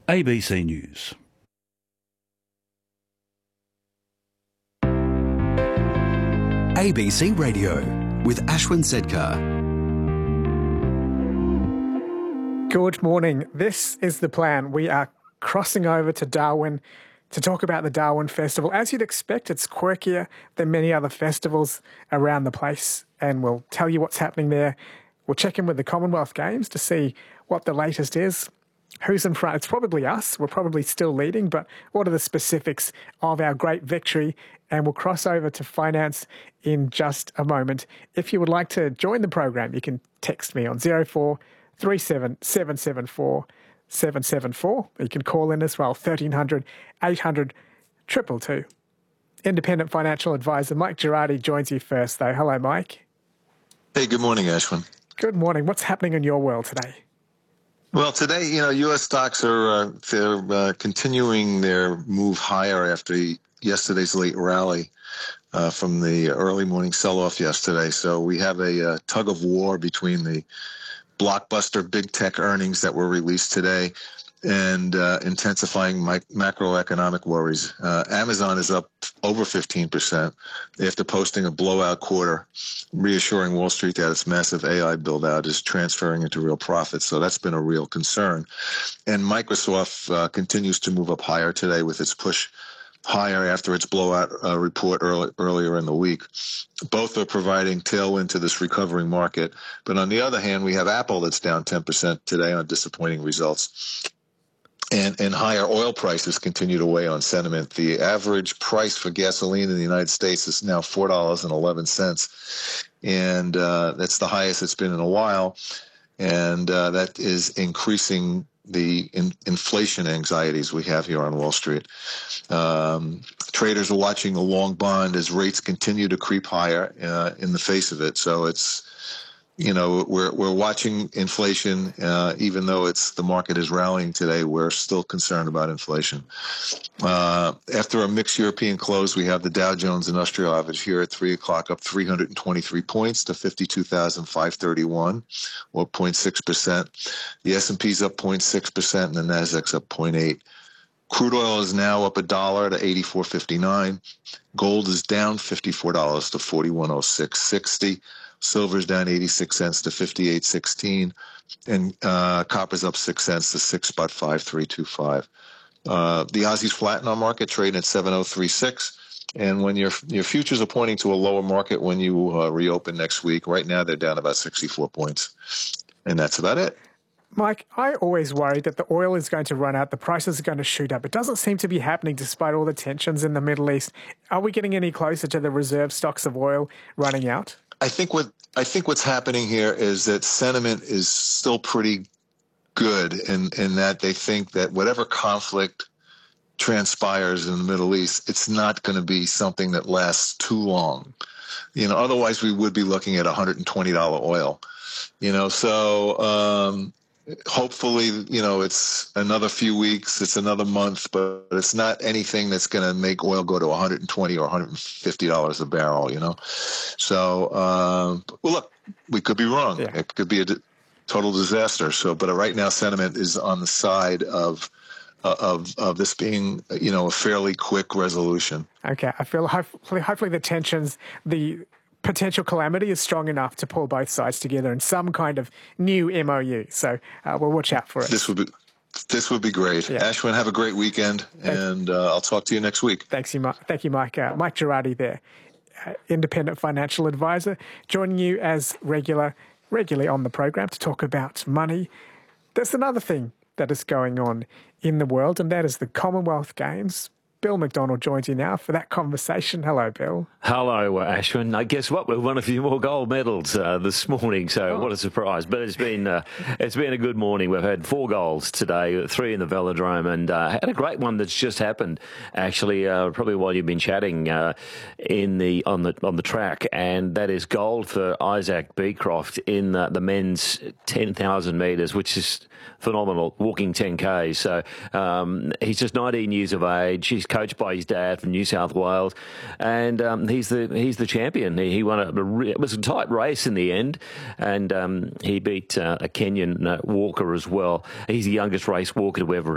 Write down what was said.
ABC News. ABC Radio with Ashwin Sedkar. Good morning. This is the plan. We are crossing over to Darwin to talk about the Darwin Festival. As you'd expect, it's quirkier than many other festivals around the place, and we'll tell you what's happening there. We'll check in with the Commonwealth Games to see what the latest is. Who's in front? It's probably us. We're probably still leading, but what are the specifics of our great victory? And we'll cross over to finance in just a moment. If you would like to join the program, you can text me on 0437 774 774. You can call in as well, 1300 800 222. Independent financial advisor Mike Girardi joins you first, though. Hello, Mike. Hey, good morning, Ashwin. Good morning. What's happening in your world today? Well, today, U.S. stocks are continuing their move higher after yesterday's late rally from the early morning sell-off yesterday. So we have a tug of war between the blockbuster big tech earnings that were released today and intensifying macroeconomic worries. Amazon is up over 15% after posting a blowout quarter, reassuring Wall Street that its massive AI build-out is transferring into real profits. So that's been a real concern. And Microsoft continues to move up higher today with its push higher after its blowout report earlier in the week. Both are providing tailwind to this recovering market. But on the other hand, we have Apple that's down 10% today on disappointing results. And higher oil prices continue to weigh on sentiment. The average price for gasoline in the United States is now $4.11. And that's the highest it's been in a while. And that is increasing the inflation anxieties we have here on Wall Street. Traders are watching the long bond as rates continue to creep higher in the face of it. So it's, we're watching inflation, even though the market is rallying today. We're still concerned about inflation. After a mixed European close, we have the Dow Jones Industrial Average here at 3 o'clock up 323 points to 52,531, or 0.6%. The S&P's up 0.6%, and the Nasdaq's up 0.8%. Crude oil is now up $1 to 84.59. Gold is down $54 to 41.0660. Silver's down 86 cents to 58.16, and copper's up 6 cents to 6.5325. The Aussie's flat in our market, trading at 7.036. And when your futures are pointing to a lower market when you reopen next week, right now they're down about 64 points, and that's about it. Mike, I always worry that the oil is going to run out, the prices are going to shoot up. It doesn't seem to be happening despite all the tensions in the Middle East. Are we getting any closer to the reserve stocks of oil running out? I think what's happening here is that sentiment is still pretty good in that they think that whatever conflict transpires in the Middle East, it's not going to be something that lasts too long. Otherwise we would be looking at $120 oil. So hopefully, it's another few weeks, it's another month, but it's not anything that's going to make oil go to $120 or $150 a barrel, So, well, look, we could be wrong. Yeah. It could be a total disaster. So, but right now sentiment is on the side of this being, a fairly quick resolution. Okay. I feel hopefully the tensions, the potential calamity is strong enough to pull both sides together in some kind of new MOU. So we'll watch out for it. This would be great. Yeah. Ashwin, have a great weekend, and I'll talk to you next week. Thank you, Mike. Mike Girardi there, independent financial advisor, joining you as regularly on the program to talk about money. There's another thing that is going on in the world, and that is the Commonwealth Games. Bill McDonald joins you now for that conversation. Hello, Bill. Hello, Ashwin. I guess what? We've won a few more gold medals this morning, so what a surprise. But it's been a good morning. We've had 4 golds today, 3 in the velodrome, and had a great one that's just happened, actually, probably while you've been chatting on the track, and that is gold for Isaac Beecroft in the men's 10,000 metres, which is phenomenal, walking 10K. So he's just 19 years of age. He's coached by his dad from New South Wales, and he's the champion. He won it was a tight race in the end, and he beat a Kenyan walker as well. He's the youngest race walker to ever